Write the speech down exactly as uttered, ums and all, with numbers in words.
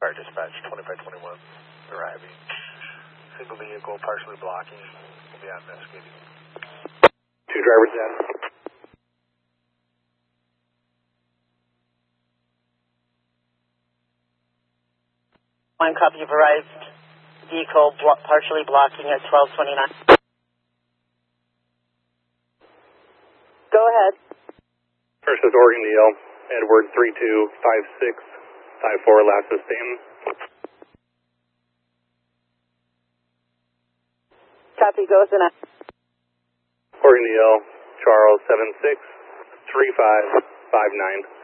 Fire dispatch, twenty-five twenty-one, arriving. Single vehicle partially blocking. We'll be out investigating. Two drivers in. One copy of arrived. Vehicle blo partially blocking at twelve twenty-nine. Go ahead. First is Oregon D L, Edward three two five six five four, last sustain. Copy, goes in. Oregon D L, Charles seven six three five five nine.